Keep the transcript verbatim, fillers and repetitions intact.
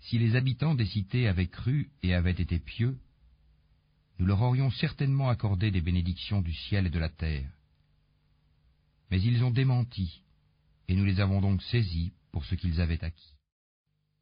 Si les habitants des cités avaient cru et avaient été pieux, nous leur aurions certainement accordé des bénédictions du ciel et de la terre. Mais ils ont démenti, et nous les avons donc saisis pour ce qu'ils avaient acquis.